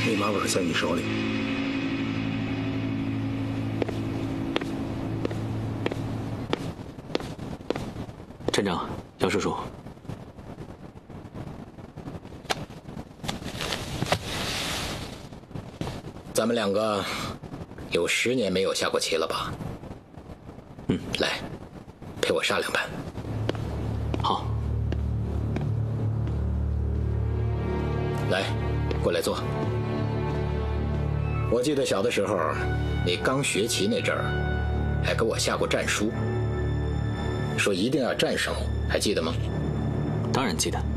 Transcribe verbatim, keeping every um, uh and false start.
密码本在你手里。 站长，姚叔叔， 咱们两个有十年没有下过棋了吧？ 嗯， 来，陪我杀两盘。 好。 来，过来坐。我记得小的时候，你刚学棋那阵儿，还给我下过战书，说一定要战胜我，还记得吗？ 当然记得。